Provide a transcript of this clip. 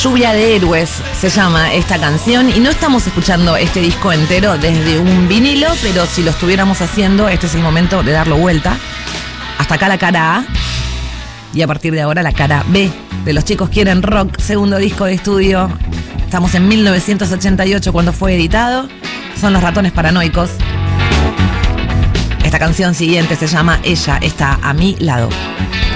Lluvia de Héroes se llama esta canción y no estamos escuchando este disco entero desde un vinilo, pero si lo estuviéramos haciendo, este es el momento de darlo vuelta. Hasta acá la cara A y a partir de ahora la cara B de Los Chicos Quieren Rock, segundo disco de estudio. Estamos en 1988 cuando fue editado. Son Los Ratones Paranoicos. Esta canción siguiente se llama Ella está a mi lado.